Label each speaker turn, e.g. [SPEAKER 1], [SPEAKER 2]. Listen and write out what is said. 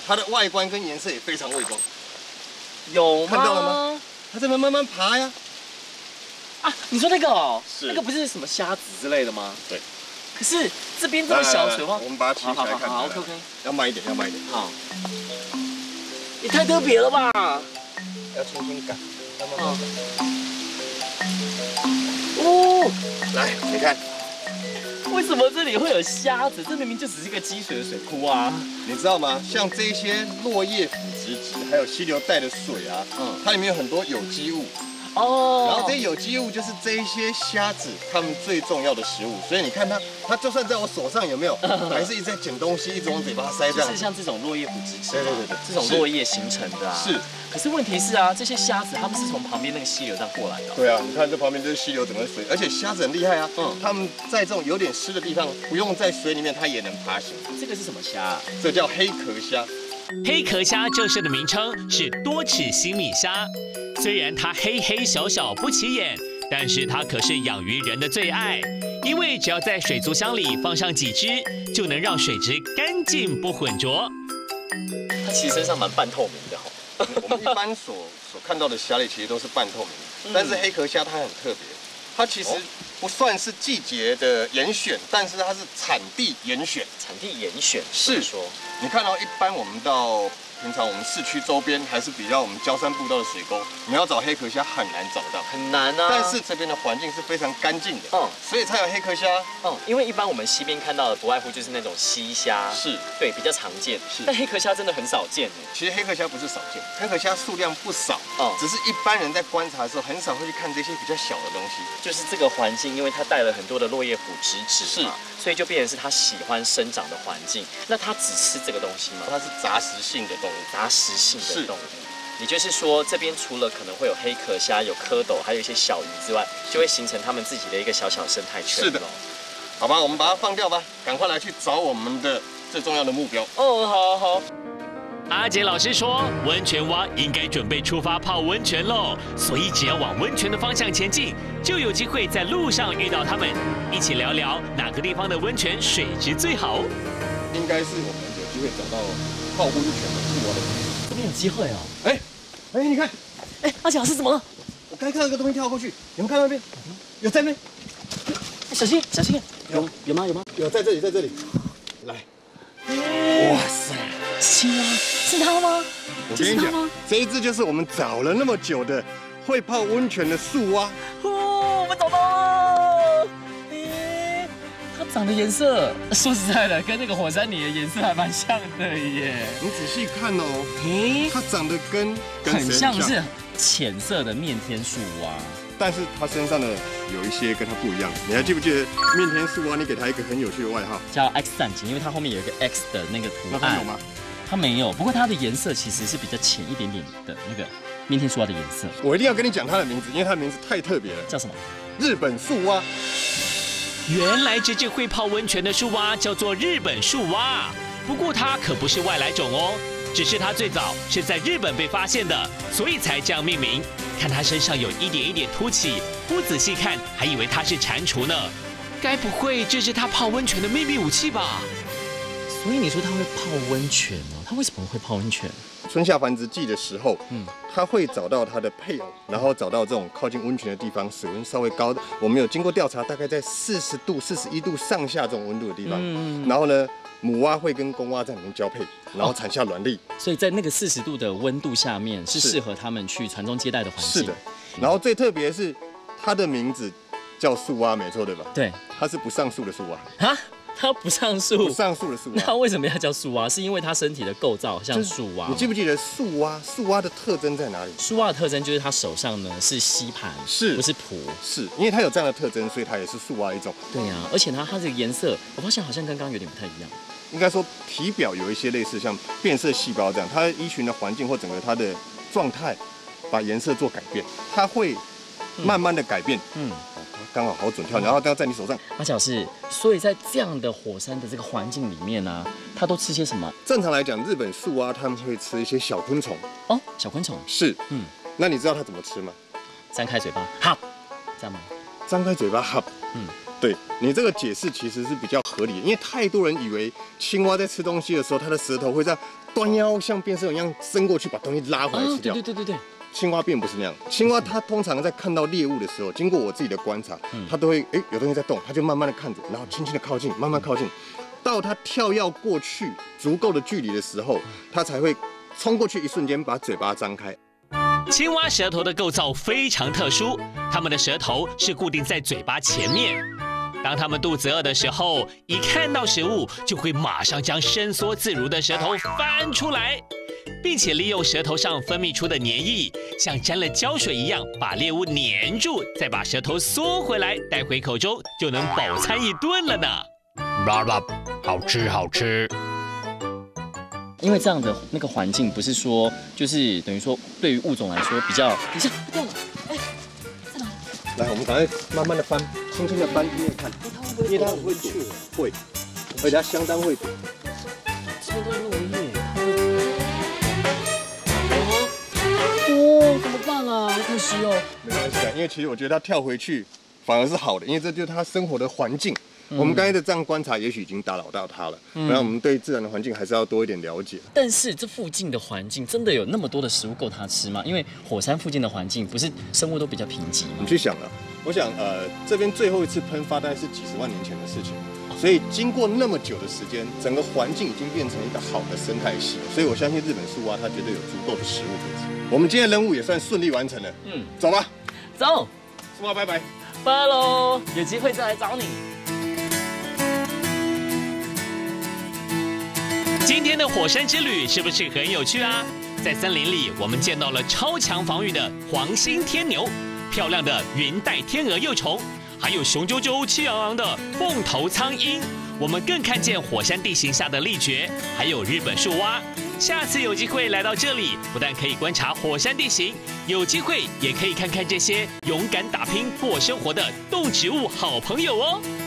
[SPEAKER 1] 它的外观跟颜色也非常伪装。
[SPEAKER 2] 有吗？
[SPEAKER 1] 看到了吗？它在慢慢爬呀。
[SPEAKER 2] 啊，你说那个哦，
[SPEAKER 1] 是
[SPEAKER 2] 那个不是什么虾子之类的吗？
[SPEAKER 1] 对。
[SPEAKER 2] 可是这边这么小水花，
[SPEAKER 1] 我们把它起起来看。
[SPEAKER 2] 好 ，OK，
[SPEAKER 1] 要慢一点，要慢一点。
[SPEAKER 2] 好。也太特别了吧！
[SPEAKER 1] 要轻轻赶，慢慢赶。
[SPEAKER 2] 哦，
[SPEAKER 1] 来，你看。
[SPEAKER 2] 为什么这里会有虾子？这明明就只是一个积水的水库啊！
[SPEAKER 1] 你知道吗？像这些落叶腐殖质，还有溪流带的水啊，它里面有很多有机物。
[SPEAKER 2] 哦。
[SPEAKER 1] 然后这些有机物就是这一些虾子它们最重要的食物。所以你看它就算在我手上有没有，还是一直在捡东西，一直往嘴巴塞这样。
[SPEAKER 2] 就是像这种落叶腐殖质。
[SPEAKER 1] 对，
[SPEAKER 2] 这种落叶形成的啊。
[SPEAKER 1] 是。
[SPEAKER 2] 可是问题是啊，这些虾子它们是从旁边那个溪流这样过来的。
[SPEAKER 1] 对啊，你看这旁边就是溪流整个水，而且虾子很厉害啊。它们在这种有点湿的地方，不用在水里面，它也能爬行。
[SPEAKER 2] 这个是什么虾啊？
[SPEAKER 1] 这叫黑壳虾。
[SPEAKER 3] 黑壳虾正式的名称是多齿新米虾。虽然它黑黑小小不起眼，但是它可是养鱼人的最爱，因为只要在水族箱里放上几只，就能让水质干净不浑浊。
[SPEAKER 2] 它其实身上蛮半透明的哈。
[SPEAKER 1] 我们一般所看到的虾类其实都是半透明的，但是黑壳虾它很特别，它其实不算是季节的严选，但是它是产地严选。
[SPEAKER 2] 产地严选
[SPEAKER 1] 是说，你看到一般我们到平常我们市区周边还是比较我们郊山步道的水沟，你要找黑壳虾很难找到，
[SPEAKER 2] 很难啊。
[SPEAKER 1] 但是这边的环境是非常干净的，所以才有黑壳虾。
[SPEAKER 2] 因为一般我们溪边看到的不外乎就是那种溪虾，
[SPEAKER 1] 是
[SPEAKER 2] 对比较常见，
[SPEAKER 1] 是。
[SPEAKER 2] 但黑壳虾真的很少见。
[SPEAKER 1] 其实黑壳虾不是少见，黑壳虾数量不少，只是一般人在观察的时候很少会去看这些比较小的东西。
[SPEAKER 2] 就是这个环境，因为它带了很多的落叶腐殖质，
[SPEAKER 1] 是，
[SPEAKER 2] 所以就变成是它喜欢生长的环境。那它只吃这个东西吗？
[SPEAKER 1] 它是杂食性的动物，
[SPEAKER 2] 杂食性的动物。也就是说，这边除了可能会有黑壳虾、有蝌蚪，还有一些小鱼之外，就会形成他们自己的一个小小生态圈。
[SPEAKER 1] 是的。好吧，我们把它放掉吧，赶快来去找我们的最重要的目标。
[SPEAKER 2] 好。
[SPEAKER 3] 阿杰老师说，温泉蛙应该准备出发泡温泉喽，所以只要往温泉的方向前进，就有机会在路上遇到他们，一起聊聊哪个地方的温泉水质最好。
[SPEAKER 1] 应该是我们有机会找到泡温泉的树蛙的。
[SPEAKER 2] 这边有机会哦。
[SPEAKER 1] 你看，
[SPEAKER 2] 阿杰老师怎么了？
[SPEAKER 1] 我刚看到一个东西跳过去，你们看到那边？有在那边？
[SPEAKER 2] 小心！有吗？
[SPEAKER 1] 有在这里。来，哇塞！
[SPEAKER 2] 是他吗？
[SPEAKER 1] 我跟你讲，这一只就是我们找了那么久的会泡温泉的树蛙。
[SPEAKER 2] 我们找到了！它长的颜色，说实在的，跟那个火山泥的颜色还蛮像的耶。
[SPEAKER 1] 你仔细看哦，它长得跟
[SPEAKER 2] 很像是浅色的面天树蛙，
[SPEAKER 1] 但是它身上的有一些跟它不一样。你还记不记得面天树蛙？你给它一个很有趣的外号，
[SPEAKER 2] 叫 X 战警，因为它后面有一个 X 的那个图案。
[SPEAKER 1] 那它有吗？
[SPEAKER 2] 它没有，不过它的颜色其实是比较浅一点点的那个面天树蛙的颜色。
[SPEAKER 1] 我一定要跟你讲它的名字，因为它的名字太特别了。
[SPEAKER 2] 叫什么？
[SPEAKER 1] 日本树蛙。
[SPEAKER 3] 原来这只会泡温泉的树蛙叫做日本树蛙，不过它可不是外来种哦，只是它最早是在日本被发现的，所以才这样命名。看它身上有一点一点凸起，不仔细看还以为它是蟾蜍呢。该不会这是它泡温泉的秘密武器吧？
[SPEAKER 2] 所以你说它会泡温泉哦？它为什么会泡温泉？
[SPEAKER 1] 春夏繁殖季的时候，它会找到它的配偶，然后找到这种靠近温泉的地方，水温稍微高的。我们有经过调查，大概在40度、41度上下这种温度的地方。然后呢，母蛙会跟公蛙在里面交配，然后产下卵粒。
[SPEAKER 2] 所以在那个40度的温度下面，是适合它们去传宗接代的环境。
[SPEAKER 1] 是的。然后最特别的是，它的名字叫树蛙，没错对吧？
[SPEAKER 2] 对，
[SPEAKER 1] 它是不上树的树蛙。
[SPEAKER 2] 啊？它不上树，
[SPEAKER 1] 不上树的树蛙。
[SPEAKER 2] 那为什么要叫树蛙？是因为它身体的构造像树蛙。
[SPEAKER 1] 你记不记得树蛙的特征在哪里？
[SPEAKER 2] 树蛙的特征就是它手上呢是吸盘，不是蹼。
[SPEAKER 1] 是因为它有这样的特征，所以它也是树蛙一种。
[SPEAKER 2] 对呀，而且它这个颜色，我发现好像跟刚刚有点不太一样。
[SPEAKER 1] 应该说体表有一些类似像变色细胞这样，它依循的环境或整个它的状态，把颜色做改变，它会慢慢的改变。刚好好准跳，然后在你手上。
[SPEAKER 2] 阿小是，所以在这样的火山的这个环境里面呢，它都吃些什么？
[SPEAKER 1] 正常来讲，日本树蛙它们会吃一些小昆虫。
[SPEAKER 2] 哦，小昆虫
[SPEAKER 1] 是，那你知道它怎么吃吗？
[SPEAKER 2] 张开嘴巴，好，这样吗？
[SPEAKER 1] 张开嘴巴，好， 对你这个解释其实是比较合理的，因为太多人以为青蛙在吃东西的时候，它的舌头会这样端腰像变色龙一样伸过去，把东西拉回来吃掉。
[SPEAKER 2] 对。
[SPEAKER 1] 青蛙并不是那样，青蛙它通常在看到猎物的时候，经过我自己的观察，它都会有东西在动，它就慢慢的看着，然后轻轻的靠近，慢慢靠近，到它跳跃过去足够的距离的时候，它才会冲过去，一瞬间把嘴巴张开。
[SPEAKER 3] 青蛙舌头的构造非常特殊，它们的舌头是固定在嘴巴前面。当它们肚子饿的时候，一看到食物就会马上将伸缩自如的舌头翻出来，并且利用舌头上分泌出的黏液，像沾了胶水一样把猎物黏住，再把舌头缩回来带回口中，就能饱餐一顿了呢。好吃好吃。
[SPEAKER 2] 因为这样的那个环境不是说，就是等于说对于物种来说比较，等一下掉了，在哪里？
[SPEAKER 1] 来，我们赶快慢慢的翻，轻轻的翻，听听看，因为它很会躲，会，而且它相当会躲。
[SPEAKER 2] 这边都是落叶，哦，怎么办啊？好可惜哦。
[SPEAKER 1] 没关系的，因为其实我觉得它跳回去反而是好的，因为这就是它生活的环境。我们刚才的这样观察，也许已经打扰到它了。然后我们对自然的环境还是要多一点了解。
[SPEAKER 2] 但是这附近的环境真的有那么多的食物够它吃吗？因为火山附近的环境不是生物都比较贫瘠吗？
[SPEAKER 1] 你去想啊，我想这边最后一次喷发大概是几十万年前的事情，所以经过那么久的时间，整个环境已经变成一个好的生态系，所以我相信日本树蛙它绝对有足够的食物可以吃。我们今天的任务也算顺利完成了。走吧，
[SPEAKER 2] 走，
[SPEAKER 1] 树蛙拜拜，
[SPEAKER 2] 拜喽，有机会再来找你。
[SPEAKER 3] 今天的火山之旅是不是很有趣啊？在森林里，我们见到了超强防御的黄心天牛，漂亮的云带天鹅幼虫，还有雄赳赳、气昂昂的凤头苍鹰。我们更看见火山地形下的立蕨，还有日本树蛙。下次有机会来到这里，不但可以观察火山地形，有机会也可以看看这些勇敢打拼过生活的动植物好朋友哦。